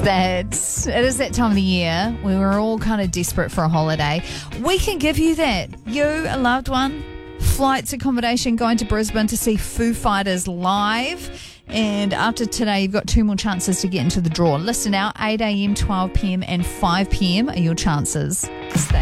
It is that time of the year where we're all kind of desperate for a holiday. We can give you that. You, a loved one, flights, accommodation, going to Brisbane to see Foo Fighters live. And after today, you've got 2 more chances to get into the draw. Listen out, 8 a.m, 12 p.m. and 5 p.m. are your chances. Stay.